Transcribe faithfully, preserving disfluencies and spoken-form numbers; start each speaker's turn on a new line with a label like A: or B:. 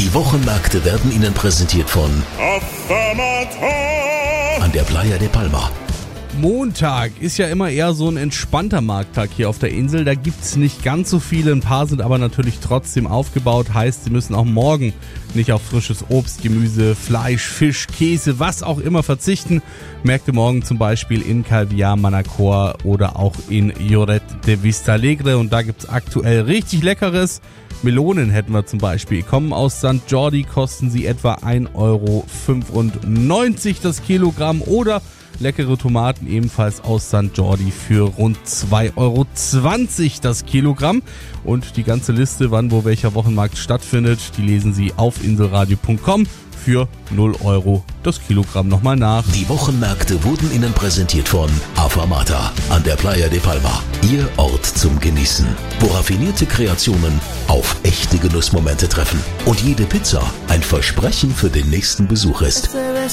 A: Die Wochenmärkte werden Ihnen präsentiert von an der Playa de Palma.
B: Montag ist ja immer eher so ein entspannter Markttag hier auf der Insel. Da gibt's nicht ganz so viele, ein paar sind aber natürlich trotzdem aufgebaut. Heißt, Sie müssen auch morgen nicht auf frisches Obst, Gemüse, Fleisch, Fisch, Käse, was auch immer verzichten. Märkte morgen zum Beispiel in Calviá, Manacor oder auch in Lloret de Vistalegre. Und da gibt's aktuell richtig Leckeres. Melonen hätten wir zum Beispiel. Kommen aus Sankt Jordi, kosten sie etwa ein Euro fünfundneunzig das Kilogramm. Oder leckere Tomaten ebenfalls aus Sankt Jordi für rund zwei Euro zwanzig das Kilogramm. Und die ganze Liste, wann wo welcher Wochenmarkt stattfindet, die lesen Sie auf inselradio punkt com für null Euro das Kilogramm nochmal nach.
A: Die Wochenmärkte wurden Ihnen präsentiert von Afamata an der Playa de Palma. Ihr Ort zum Genießen, wo raffinierte Kreationen auf echte Genussmomente treffen und jede Pizza ein Versprechen für den nächsten Besuch ist.